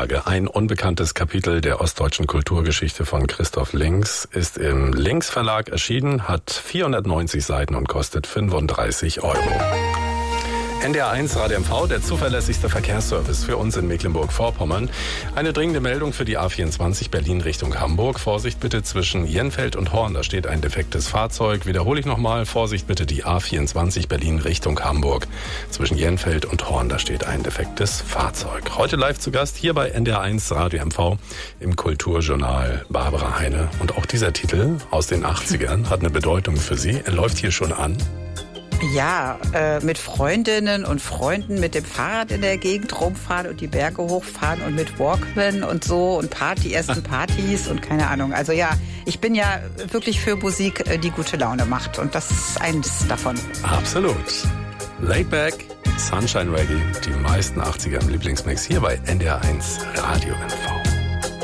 Frage. Ein unbekanntes Kapitel der ostdeutschen Kulturgeschichte von Christoph Links ist im Links Verlag erschienen, hat 490 Seiten und kostet 35 €. NDR1 Radio MV, der zuverlässigste Verkehrsservice für uns in Mecklenburg-Vorpommern. Eine dringende Meldung für die A24 Berlin Richtung Hamburg. Vorsicht bitte zwischen Jenfeld und Horn, da steht ein defektes Fahrzeug. Wiederhole ich nochmal, Vorsicht bitte die A24 Berlin Richtung Hamburg. Zwischen Jenfeld und Horn, da steht ein defektes Fahrzeug. Heute live zu Gast hier bei NDR1 Radio MV im Kulturjournal Barbara Heine. Und auch dieser Titel aus den 80ern hat eine Bedeutung für Sie. Er läuft hier schon an. Ja, mit Freundinnen und Freunden mit dem Fahrrad in der Gegend rumfahren und die Berge hochfahren und mit Walkman und so und ersten Partys und keine Ahnung. Also ja, ich bin ja wirklich für Musik, die gute Laune macht und das ist eins davon. Absolut. Laid Back, Sunshine Reggae, die meisten 80er im Lieblingsmix hier bei NDR1 Radio MV.